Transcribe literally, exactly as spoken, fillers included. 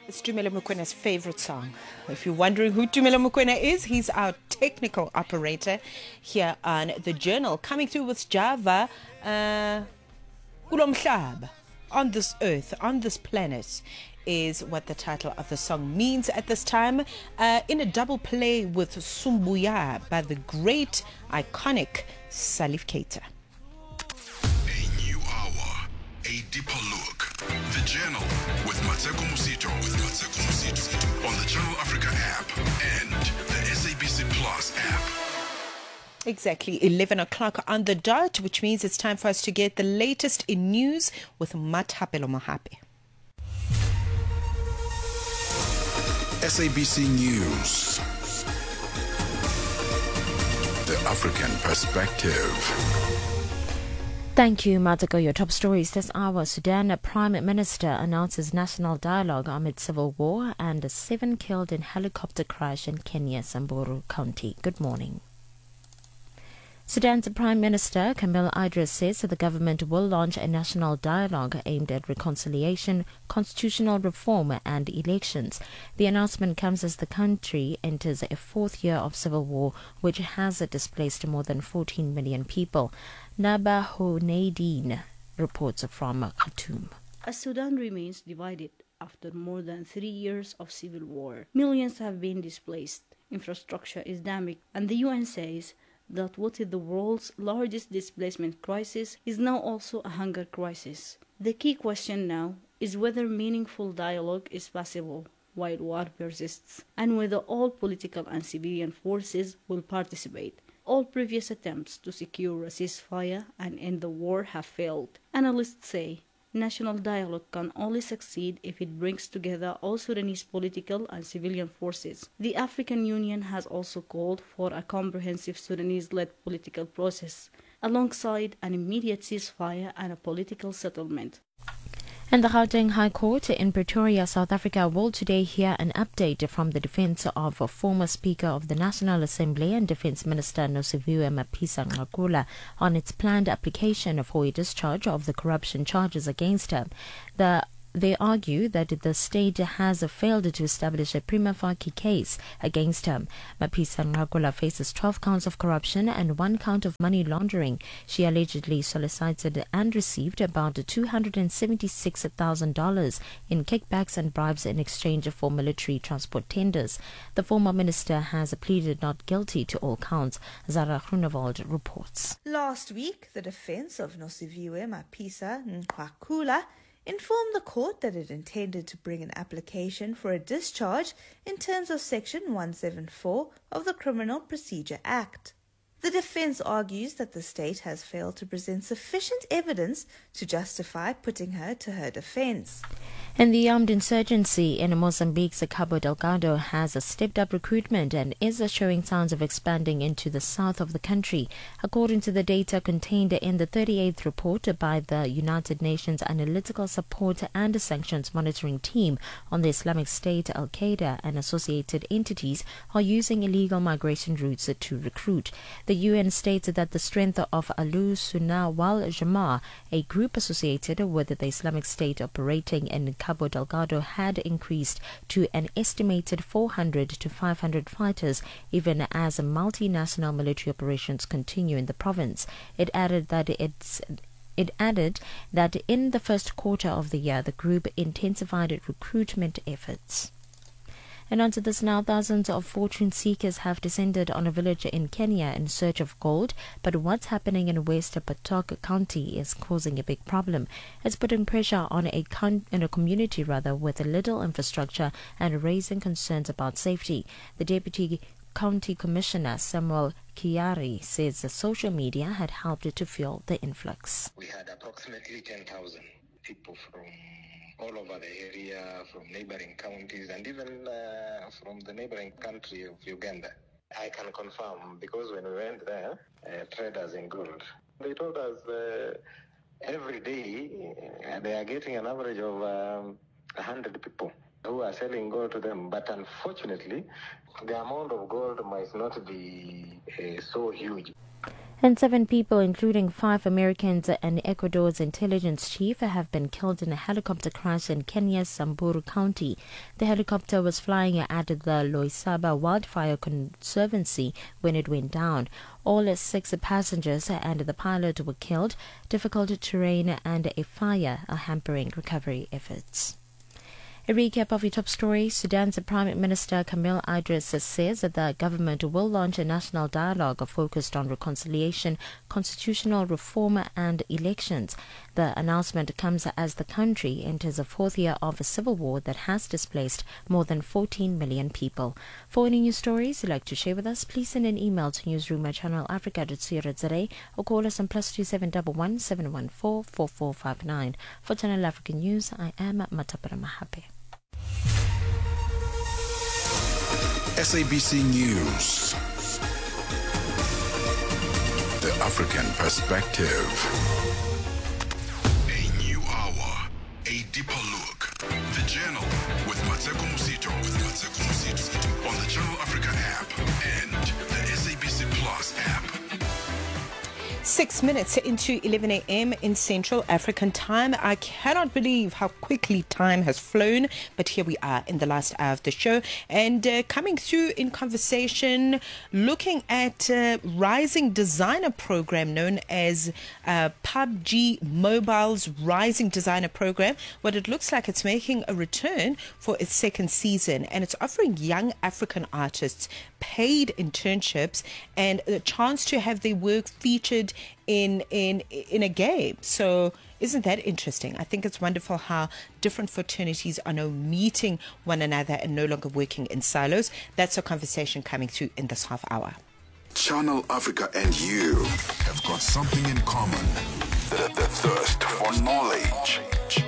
It's Tumelo Mukwena's favorite song. If you're wondering who Tumelo Mukwena is, he's our technical operator here on The Journal, coming through with Java, uh, Kulomhlaba, on this earth, on this planet, is what the title of the song means at this time, uh, in a double play with Sumbuya by the great, iconic Salif Keita. A new hour, a deeper look. The Journal with Mateko Musito, with Mateko Musito on the Channel Africa app and the S A B C Plus app. Exactly eleven o'clock on the dot, which means it's time for us to get the latest in news with Mathapelo Mohape. S A B C News. The African Perspective. Thank you, Matako. Your top stories this hour. Sudan Prime Minister announces national dialogue amid civil war and seven killed in helicopter crash in Kenya, Samburu County. Good morning. Sudan's Prime Minister Kamel Idris says that the government will launch a national dialogue aimed at reconciliation, constitutional reform and elections. The announcement comes as the country enters a fourth year of civil war, which has displaced more than fourteen million people. Naba Honeidin reports from Khartoum. As Sudan remains divided after more than three years of civil war, millions have been displaced, infrastructure is damaged, and the U N says that what is the world's largest displacement crisis is now also a hunger crisis. The key question now is whether meaningful dialogue is possible while war persists, and whether all political and civilian forces will participate. All previous attempts to secure a ceasefire and end the war have failed. Analysts say national dialogue can only succeed if it brings together all Sudanese political and civilian forces. The African Union has also called for a comprehensive Sudanese-led political process, alongside an immediate ceasefire and a political settlement. And the Gauteng High Court in Pretoria, South Africa, will today hear an update from the defense of a former Speaker of the National Assembly and Defense Minister Nosiviwe Mapisa-Nqakula on its planned application for a discharge of the corruption charges against her. The They argue that the state has failed to establish a prima facie case against her. Mapisa-Nqakula faces twelve counts of corruption and one count of money laundering. She allegedly solicited and received about two hundred seventy-six thousand dollars in kickbacks and bribes in exchange for military transport tenders. The former minister has pleaded not guilty to all counts. Zara Groenewald reports. Last week, the defense of Nosiviwe Mapisa-Nqakula informed the court that it intended to bring an application for a discharge in terms of Section one seventy-four of the Criminal Procedure Act. The defense argues that the state has failed to present sufficient evidence to justify putting her to her defense. And the armed insurgency in Mozambique's Cabo Delgado has stepped up recruitment and is showing signs of expanding into the south of the country, according to the data contained in the thirty-eighth report by the United Nations Analytical Support and Sanctions Monitoring Team on the Islamic State. Al-Qaeda and associated entities are using illegal migration routes to recruit. The U N states that the strength of Alu Sunnah wal Jamaa, a group associated with the Islamic State operating in Cabo Delgado, had increased to an estimated four hundred to five hundred fighters, even as multinational military operations continue in the province. It added that it's It added that in the first quarter of the year, the group intensified recruitment efforts. And onto this now, thousands of fortune seekers have descended on a village in Kenya in search of gold, but what's happening in West Potok County is causing a big problem. It's putting pressure on a, con- in a community rather with little infrastructure and raising concerns about safety. The Deputy County Commissioner Samuel Kiari says the social media had helped to fuel the influx. We had approximately ten thousand people from all over the area, from neighboring counties, and even uh, from the neighboring country of Uganda. I can confirm, because when we went there, uh, traders in gold, they told us uh, every day uh, they are getting an average of um, one hundred people who are selling gold to them. But unfortunately, the amount of gold might not be uh, so huge. And seven people, including five Americans and Ecuador's intelligence chief, have been killed in a helicopter crash in Kenya's Samburu County. The helicopter was flying at the Loisaba Wildfire Conservancy when it went down. All six passengers and the pilot were killed. Difficult terrain and a fire are hampering recovery efforts. A recap of your top stories. Sudan's Prime Minister Kamel Idris says that the government will launch a national dialogue focused on reconciliation, constitutional reform and elections. The announcement comes as the country enters a fourth year of a civil war that has displaced more than fourteen million people. For any news stories you'd like to share with us, please send an email to newsroom at channel africa dot co dot za or call us on plus two seven one one seven one four four four five nine. For Channel Africa News, I am Matapara Mahape. S A B C News. The African Perspective. A new hour, a deeper look. The Journal with Mateko Musito. With Mateko Musito on the Channel Africa app and the S A B C Plus app. Six minutes into eleven a.m. in Central African time. I cannot believe how quickly time has flown, but here we are in the last hour of the show. And uh, coming through in conversation, looking at uh, Rising Designer program known as uh, P U B G Mobile's Rising Designer program. What it looks like, it's making a return for its second season, and it's offering young African artists paid internships and a chance to have their work featured in in in a game. So isn't that interesting? I think it's wonderful how different fraternities are now meeting one another and no longer working in silos. That's a conversation coming through in this half hour. Channel Africa and you have got something in common. The, the thirst for knowledge.